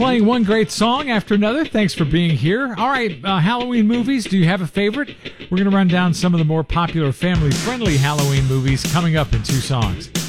playing one great song after another. Thanks for being here. All right, Halloween movies. Do you have a favorite? We're going to run down some of the more popular family-friendly Halloween movies coming up in 2 songs.